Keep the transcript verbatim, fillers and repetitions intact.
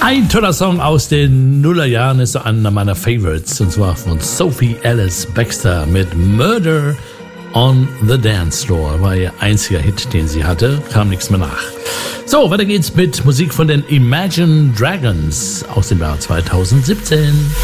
Ein toller Song aus den Nullerjahren ist einer meiner Favorites, und zwar von Sophie Ellis Bextor mit Murder on the Dance Floor. War ihr einziger Hit, den sie hatte, kam nichts mehr nach. So, weiter geht's mit Musik von den Imagine Dragons aus dem Jahr zweitausendsiebzehn.